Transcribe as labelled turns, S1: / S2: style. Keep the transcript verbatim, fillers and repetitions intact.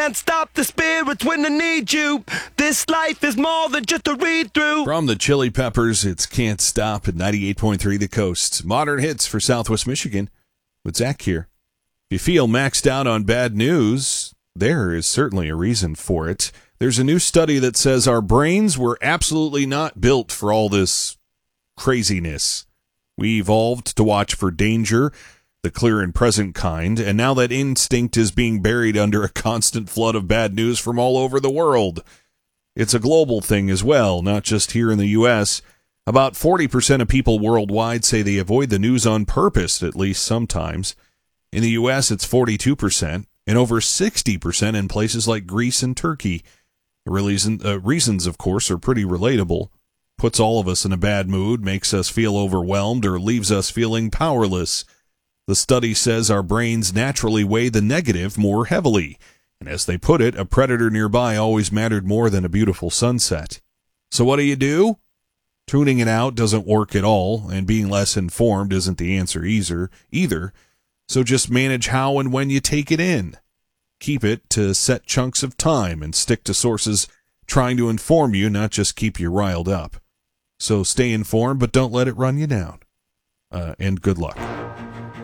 S1: Can't stop the spirits when they need you. This life is more than just a read-through.
S2: From the Chili Peppers, it's Can't Stop at ninety-eight point three The Coast. Modern hits for Southwest Michigan with Zach here. If you feel maxed out on bad news, there is certainly a reason for it. There's a new study that says our brains were absolutely not built for all this craziness. We evolved to watch for danger, the clear and present kind, and now that instinct is being buried under a constant flood of bad news from all over the world. It's a global thing as well, not just here in the U S About forty percent of people worldwide say they avoid the news on purpose, at least sometimes. In the U S, it's forty-two percent, and over sixty percent in places like Greece and Turkey. The reason, uh, reasons, of course, are pretty relatable. Puts all of us in a bad mood, makes us feel overwhelmed, or leaves us feeling powerless. The study says our brains naturally weigh the negative more heavily, and as they put it, a predator nearby always mattered more than a beautiful sunset. So what do you do? Tuning it out doesn't work at all, and being less informed isn't the answer either. either. So just manage how and when you take it in. Keep it to set chunks of time and stick to sources trying to inform you, not just keep you riled up. So stay informed, but don't let it run you down. Uh, and good luck.